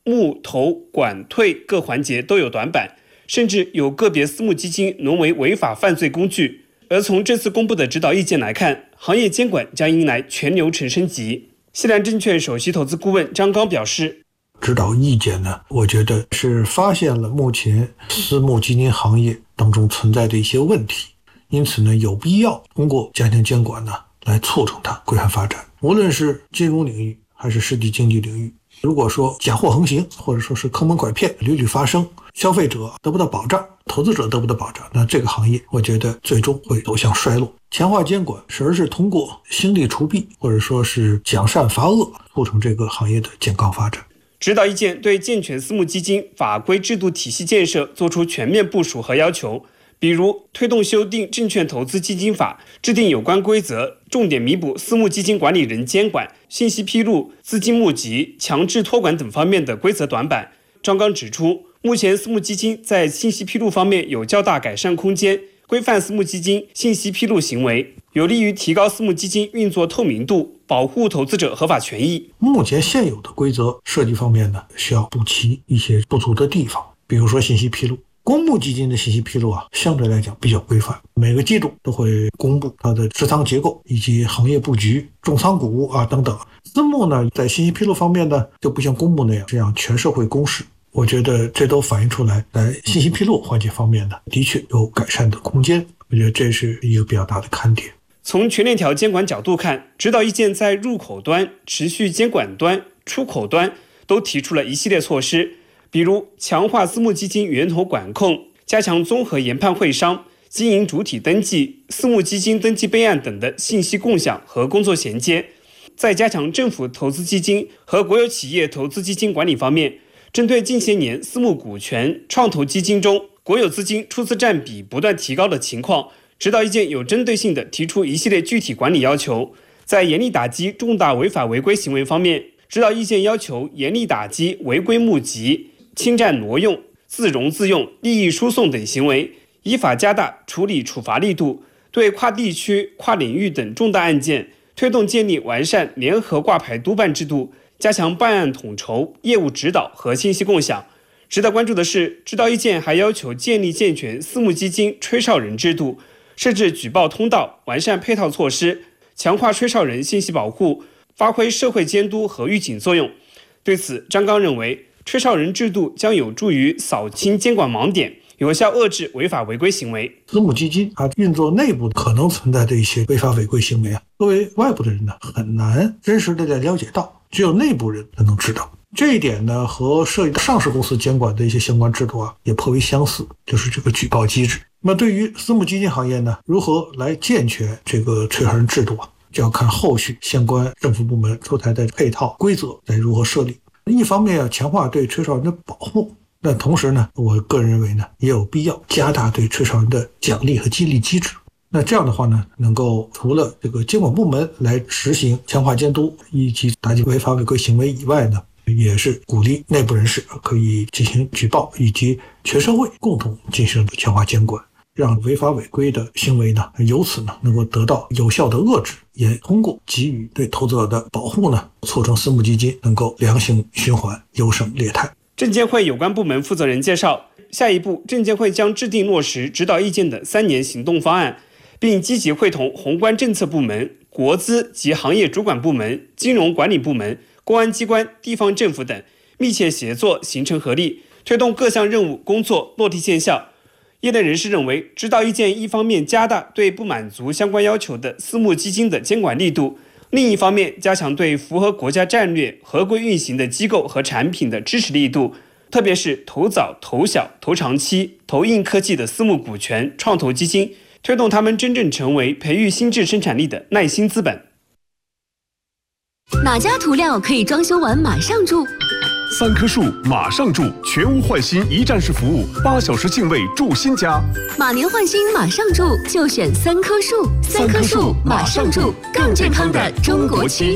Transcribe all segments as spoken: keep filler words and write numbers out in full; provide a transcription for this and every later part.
募、投、管、退各环节都有短板，甚至有个别私募基金沦为违法犯罪工具。而从这次公布的指导意见来看，行业监管将迎来全流程升级。西南证券首席投资顾问张刚表示， 指导意见呢，我觉得是发现了目前私募基金行业当中存在的一些问题，因此呢，有必要通过加强监管呢，来促成它规范发展。无论是金融领域还是实体经济领域，如果说假货横行，或者说是坑蒙拐骗屡屡发生，消费者得不到保障，投资者得不到保障，那这个行业我觉得最终会走向衰落。强化监管而是通过兴利除弊，或者说是奖善罚恶，促成这个行业的健康发展。 指导意见对健全私募基金法规制度体系建设作出全面部署和要求，比如推动修订证券投资基金法，制定有关规则，重点弥补私募基金管理人监管、信息披露、资金募集、强制托管等方面的规则短板。张刚指出，目前私募基金在信息披露方面有较大改善空间，规范私募基金信息披露行为，有利于提高私募基金运作透明度，保护投资者合法权益。 目前现有的规则设计方面呢，需要补齐一些不足的地方，比如说信息披露。公募基金的信息披露啊，相对来讲比较规范，每个季度都会公布它的持仓结构以及行业布局、重仓股啊等等。私募呢，在信息披露方面呢，就不像公募那样这样全社会公示。我觉得这都反映出来，在信息披露环节方面呢，的确有改善的空间。我觉得这是一个比较大的看点。 从全链条监管角度看，指导意见在入口端、持续监管端、出口端都提出了一系列措施，比如强化私募基金源头管控，加强综合研判会商、经营主体登记、私募基金登记备案等的信息共享和工作衔接。在加强政府投资基金和国有企业投资基金管理方面，针对近些年私募股权、创投基金中国有资金出资占比不断提高的情况，指导意见有针对性地提出一系列具体管理要求。在严厉打击重大违法违规行为方面，指导意见要求严厉打击违规募集、侵占挪用、自融自用、利益输送等行为，依法加大处理处罚力度，对跨地区、跨领域等重大案件推动建立完善联合挂牌督办制度，加强办案统筹、业务指导和信息共享。值得关注的是，指导意见还要求建立健全私募基金吹哨人制度，设置举报通道，完善配套措施，强化吹哨人信息保护，发挥社会监督和预警作用。对此，张刚认为，吹哨人制度将有助于扫清监管盲点，有效遏制违法违规行为。 私募基金它运作内部可能存在的一些违法违规行为啊，作为外部的人呢，很难真实的了解到，只有内部人才能知道。这一点呢，和涉及到上市公司监管的一些相关制度啊，也颇为相似，就是这个举报机制。那么对于私募基金行业呢，如何来健全这个吹哨人制度啊，就要看后续相关政府部门出台的配套规则来如何设立。一方面要强化对吹哨人的保护，但同时呢，我个人认为呢，也有必要加大对吹哨人的奖励和激励机制。那这样的话呢，能够除了这个监管部门来实行强化监督以及打击违法违规行为以外呢，也是鼓励内部人士可以进行举报，以及全社会共同进行强化监管，让违法违规的行为呢，由此呢能够得到有效的遏制，也通过给予对投资者的保护呢，促成私募基金能够良性循环，优胜劣汰。 证监会有关部门负责人介绍，下一步证监会将制定落实指导意见的三年行动方案，并积极会同宏观政策部门、国资及行业主管部门、金融管理部门、公安机关、地方政府等密切协作，形成合力，推动各项任务工作落地见效。业内人士认为，指导意见一方面加大对不满足相关要求的私募基金的监管力度，另一方面加强对符合国家战略、合规运行的机构和产品的支持力度，特别是投早、投小、投长期、投硬科技的私募股权、创投基金，推动他们真正成为培育新质生产力的耐心资本。 哪家涂料可以装修完马上住？ 三棵树马上住，全屋换新一站式服务，八小时净位住新家。 马年换新马上住，就选三棵树。三棵树马上住，更健康的中国区。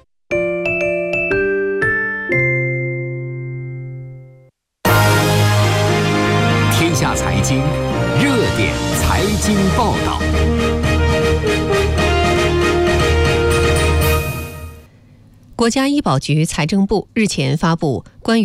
天下财经热点财经报道。 国家医保局、财政部日前发布关于